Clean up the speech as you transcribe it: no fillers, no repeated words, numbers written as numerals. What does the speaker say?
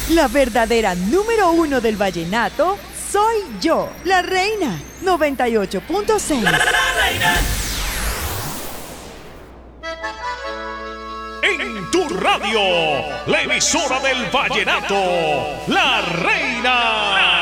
La verdadera número uno del vallenato soy yo, la reina. 98.6. En tu radio, la emisora del vallenato, La Reina.